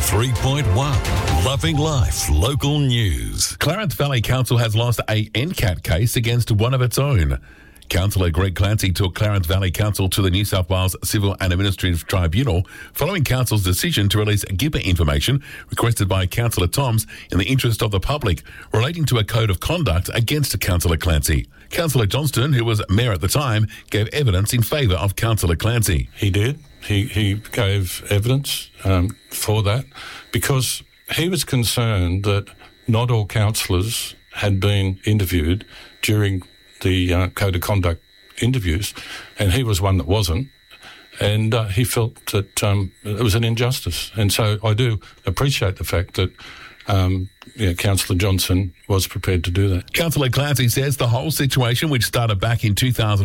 93.1 Loving Life Local News. Clarence Valley Council has lost a NCAT case against one of its own. Councillor Greg Clancy took Clarence Valley Council to the New South Wales Civil and Administrative Tribunal following Council's decision to release GIPA information requested by Councillor Toms in the interest of the public relating to a code of conduct against Councillor Clancy. Councillor Johnston, who was mayor at the time, gave evidence in favour of Councillor Clancy. He did. He gave evidence for that because he was concerned that not all councillors had been interviewed during the code of conduct interviews, and he was one that wasn't, and he felt that it was an injustice. And so I do appreciate the fact that Councillor Johnson was prepared to do that. Councillor Clancy says the whole situation, which started back in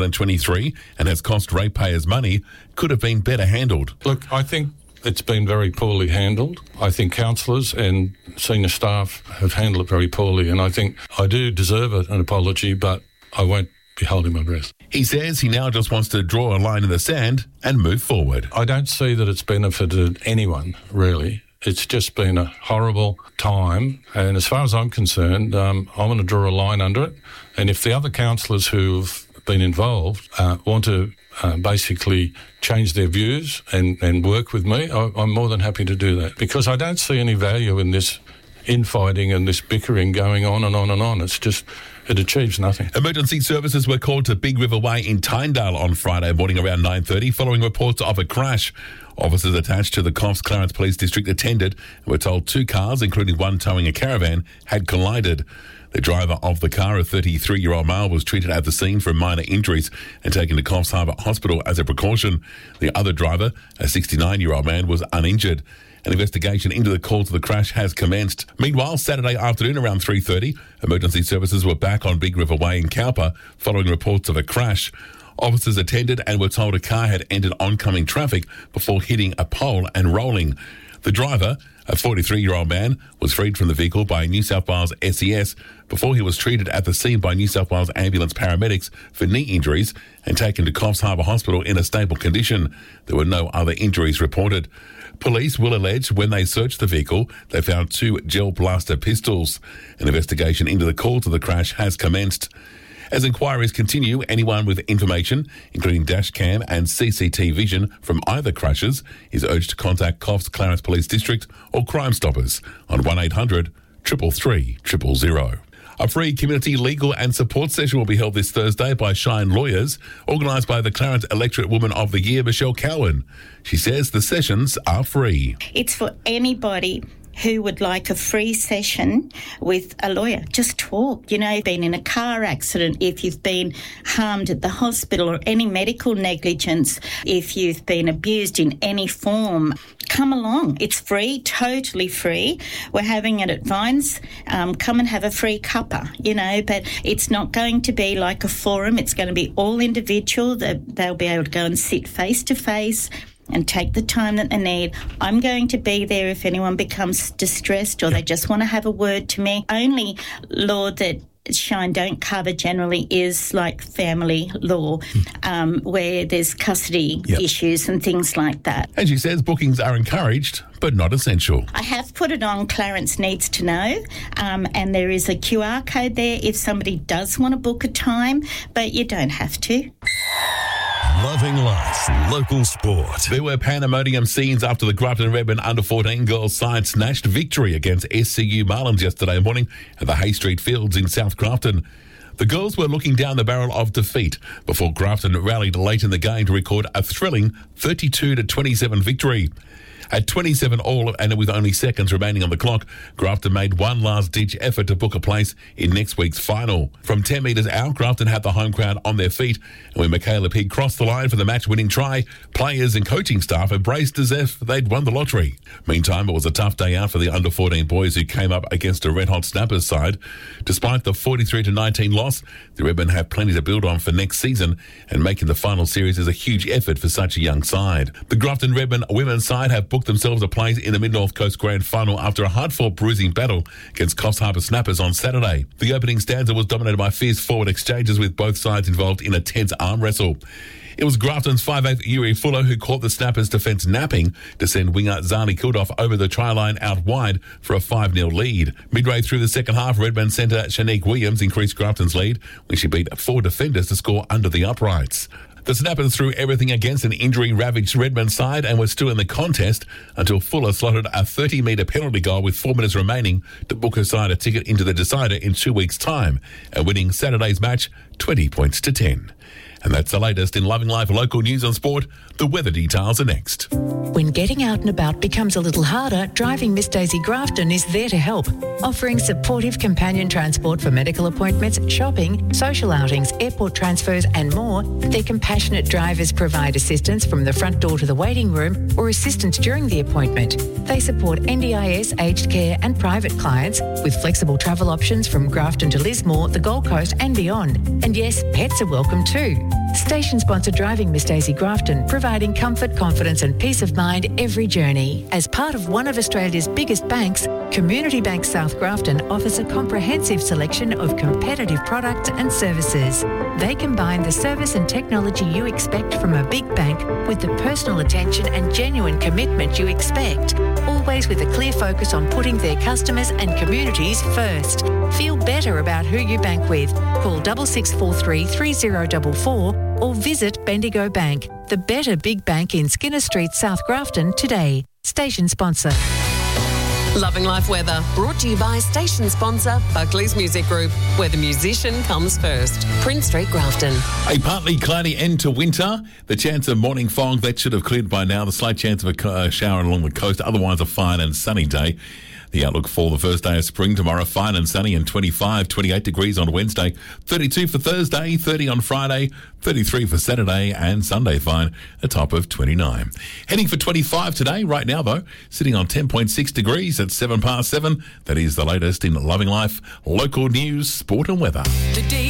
2023 and has cost ratepayers money, could have been better handled. Look, I think it's been very poorly handled. I think councillors and senior staff have handled it very poorly, and I think I do deserve an apology, but I won't be holding my breath. He says he now just wants to draw a line in the sand and move forward. I don't see that it's benefited anyone, really. It's just been a horrible time, and as far as I'm concerned, I'm going to draw a line under it. And if the other councillors who've been involved want to basically change their views and work with me, I'm more than happy to do that, because I don't see any value in this infighting and this bickering going on and on and on. It's just, it achieves nothing. Emergency services were called to Big River Way in Tynedale on Friday morning around 9:30 following reports of a crash. Officers attached to the Coffs Clarence Police District attended and were told two cars, including one towing a caravan, had collided. The driver of the car, a 33-year-old male, was treated at the scene for minor injuries and taken to Coffs Harbour Hospital as a precaution. The other driver, a 69-year-old man, was uninjured. An investigation into the cause of the crash has commenced. Meanwhile, Saturday afternoon around 3:30, emergency services were back on Big River Way in Cowper following reports of a crash. Officers attended and were told a car had entered oncoming traffic before hitting a pole and rolling. The driver, a 43-year-old man, was freed from the vehicle by New South Wales SES before he was treated at the scene by New South Wales ambulance paramedics for knee injuries and taken to Coffs Harbour Hospital in a stable condition. There were no other injuries reported. Police will allege when they searched the vehicle, they found two gel blaster pistols. An investigation into the cause of the crash has commenced. As inquiries continue, anyone with information, including dash cam and CCTV vision from either crashes, is urged to contact Coffs Clarence Police District or Crime Stoppers on 1800 333 000. A free community legal and support session will be held this Thursday by Shine Lawyers, organised by the Clarence Electorate Woman of the Year, Michelle Cowan. She says the sessions are free. It's for anybody who would like a free session with a lawyer. Just talk. You know, you've been in a car accident, if you've been harmed at the hospital or any medical negligence, if you've been abused in any form, come along. It's free, totally free. We're having it at Vines. Come and have a free cuppa, you know, but it's not going to be like a forum. It's going to be all individual. They'll be able to go and sit face to face and take the time that they need. I'm going to be there if anyone becomes distressed or they just want to have a word to me. Only law that Shine don't cover generally is like family law, where there's custody issues and things like that. And she says bookings are encouraged, but not essential. I have put it on Clarence Needs to Know, and there is a QR code there if somebody does want to book a time, but you don't have to. Loving Life Local Sport. There were pandemonium scenes after the Grafton Redmen under-14 girls side snatched victory against SCU Marlins yesterday morning at the Hay Street Fields in South Grafton. The girls were looking down the barrel of defeat before Grafton rallied late in the game to record a thrilling 32-27 victory. At 27 all and with only seconds remaining on the clock, Grafton made one last-ditch effort to book a place in next week's final. From 10 metres out, Grafton had the home crowd on their feet, and when Michaela Pig crossed the line for the match-winning try, players and coaching staff embraced as if they'd won the lottery. Meantime, it was a tough day out for the under-14 boys who came up against a red-hot Snappers side. Despite the 43-19 loss, the Redmen have plenty to build on for next season, and making the final series is a huge effort for such a young side. The Grafton Redmen women's side have booked themselves a place in the Mid-North Coast Grand Final after a hard-fought bruising battle against Coffs Harbour Snappers on Saturday. The opening stanza was dominated by fierce forward exchanges with both sides involved in a tense arm wrestle. It was Grafton's 5'8" Yuri Fuller who caught the Snappers' defence napping to send winger Zali Kildoff over the try line out wide for a 5-0 lead. Midway through the second half, Redmond centre Shanique Williams increased Grafton's lead when she beat 4 defenders to score under the uprights. The Snappers threw everything against an injury-ravaged Redmond side and were still in the contest until Fuller slotted a 30-metre penalty goal with 4 minutes remaining to book her side a ticket into the decider in 2 weeks' time, and winning Saturday's match 20 points to 10. And that's the latest in Loving Life local news and sport. The weather details are next. When getting out and about becomes a little harder, Driving Miss Daisy Grafton is there to help, offering supportive companion transport for medical appointments, shopping, social outings, airport transfers and more. Their compassionate drivers provide assistance from the front door to the waiting room or assistance during the appointment. They support NDIS, aged care and private clients with flexible travel options from Grafton to Lismore, the Gold Coast and beyond. And yes, pets are welcome too. Station sponsor Driving Miss Daisy Grafton, providing comfort, confidence and peace of mind every journey. As part of one of Australia's biggest banks, Community Bank South Grafton offers a comprehensive selection of competitive products and services. They combine the service and technology you expect from a big bank with the personal attention and genuine commitment you expect, always with a clear focus on putting their customers and communities first. Feel better about who you bank with. Call 6643 3044 or visit Bendigo Bank, the better big bank in Skinner Street, South Grafton today. Station sponsor. Loving Life weather brought to you by station sponsor Buckley's Music Group, where the musician comes first. Prince Street, Grafton. A partly cloudy end to winter. The chance of morning fog, that should have cleared by now. The slight chance of a shower along the coast. Otherwise, a fine and sunny day. The outlook for the first day of spring tomorrow, fine and sunny and 25, 28 degrees on Wednesday, 32 for Thursday, 30 on Friday, 33 for Saturday and Sunday fine, a top of 29. Heading for 25 today, right now though, sitting on 10.6 degrees at 7 past 7. That is the latest in Loving Life, local news, sport and weather. The